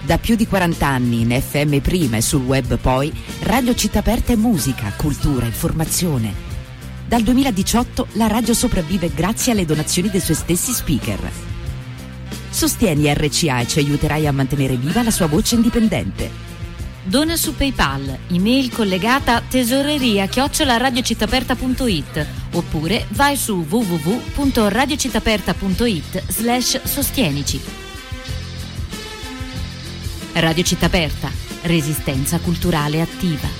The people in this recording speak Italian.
Da più di 40 anni in FM prima e sul web poi, Radio Città Aperta è musica, cultura, informazione. Dal 2018 la radio sopravvive grazie alle donazioni dei suoi stessi speaker. Sostieni RCA e ci aiuterai a mantenere viva la sua voce indipendente. Dona su PayPal, email collegata tesoreria@radiocittaperta.it oppure vai su www.radiocittaperta.it/sostienici. Radio Città Aperta, resistenza culturale attiva.